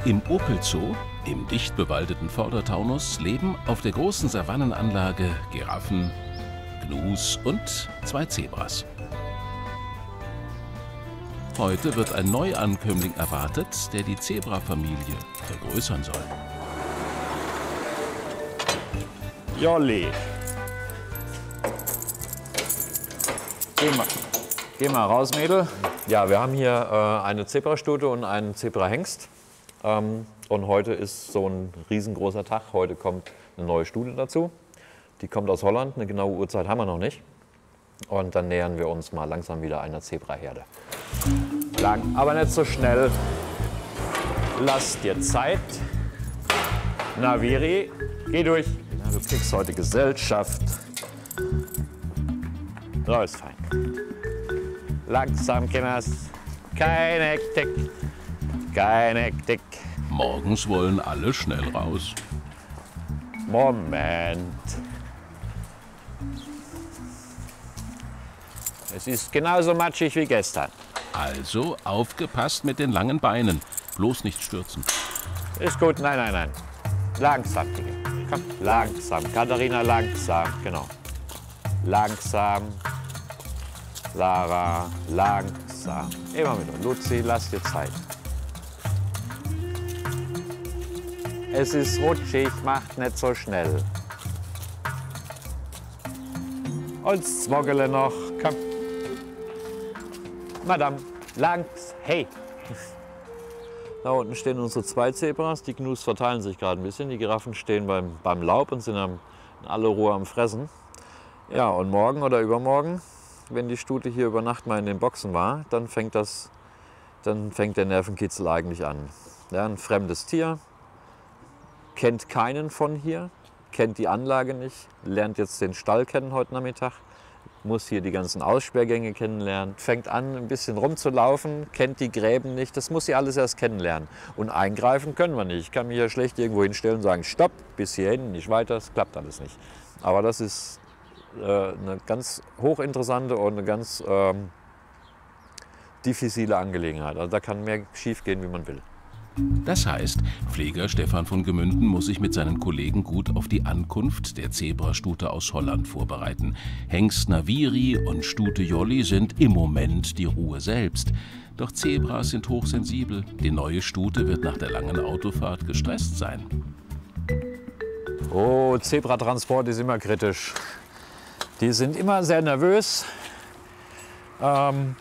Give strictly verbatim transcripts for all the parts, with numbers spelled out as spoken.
Im Opel Zoo, im dicht bewaldeten Vordertaunus, leben auf der großen Savannenanlage Giraffen, Gnus und zwei Zebras. Heute wird ein Neuankömmling erwartet, der die Zebrafamilie vergrößern soll. Jolli. Geh mal, geh mal raus, Mädel. Ja, wir haben hier äh, eine Zebrastute und einen Zebrahengst. Ähm, und heute ist so ein riesengroßer Tag. Heute kommt eine neue Stute dazu. Die kommt aus Holland. Eine genaue Uhrzeit haben wir noch nicht. Und dann nähern wir uns mal langsam wieder einer Zebraherde. Lang, aber nicht so schnell. Lass dir Zeit. Naviri, geh durch. Ja, du kriegst heute Gesellschaft. So ist fein. Langsam, Kinders. Keine Hektik. Keine Hektik. Morgens wollen alle schnell raus. Moment. Es ist genauso matschig wie gestern. Also aufgepasst mit den langen Beinen. Bloß nicht stürzen. Ist gut, nein, nein, nein. Langsam, Digga. Komm, langsam. Katharina, langsam, genau. Langsam. Lara, langsam. Immer wieder. Luzi, lass dir Zeit. Es ist rutschig, macht nicht so schnell. Und Zwoggele noch, komm. Madame, langs, hey. Da unten stehen unsere zwei Zebras. Die Gnus verteilen sich gerade ein bisschen. Die Giraffen stehen beim, beim Laub und sind am, in aller Ruhe am Fressen. Ja, und morgen oder übermorgen, wenn die Stute hier über Nacht mal in den Boxen war, dann fängt, das, dann fängt der Nervenkitzel eigentlich an. Ja, ein fremdes Tier, kennt keinen von hier, kennt die Anlage nicht, lernt jetzt den Stall kennen heute Nachmittag, muss hier die ganzen Aussperrgänge kennenlernen, fängt an, ein bisschen rumzulaufen, kennt die Gräben nicht, das muss sie alles erst kennenlernen. Und eingreifen können wir nicht. Ich kann mich hier schlecht irgendwo hinstellen und sagen, stopp, bis hierhin, nicht weiter, das klappt alles nicht. Aber das ist äh, eine ganz hochinteressante und eine ganz ähm, diffizile Angelegenheit. Also da kann mehr schief gehen, wie man will. Das heißt, Pfleger Stefan von Gemünden muss sich mit seinen Kollegen gut auf die Ankunft der Zebrastute aus Holland vorbereiten. Hengst Naviri und Stute Jolli sind im Moment die Ruhe selbst. Doch Zebras sind hochsensibel. Die neue Stute wird nach der langen Autofahrt gestresst sein. Oh, Zebratransport ist immer kritisch. Die sind immer sehr nervös. Ähm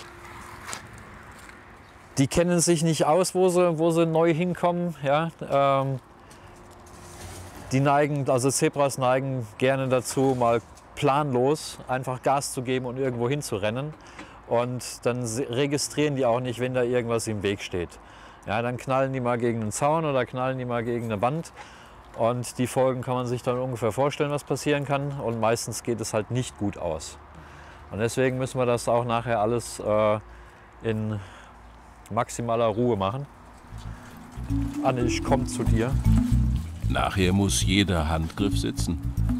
Die kennen sich nicht aus, wo sie, wo sie neu hinkommen. Ja? Ähm, die neigen, also Zebras neigen gerne dazu, mal planlos einfach Gas zu geben und irgendwo hinzurennen. Und dann registrieren die auch nicht, wenn da irgendwas im Weg steht. Ja, dann knallen die mal gegen einen Zaun oder knallen die mal gegen eine Wand. Und die Folgen kann man sich dann ungefähr vorstellen, was passieren kann. Und meistens geht es halt nicht gut aus. Und deswegen müssen wir das auch nachher alles äh, in maximaler Ruhe machen. Anne, ich komme zu dir. Nachher muss jeder Handgriff sitzen.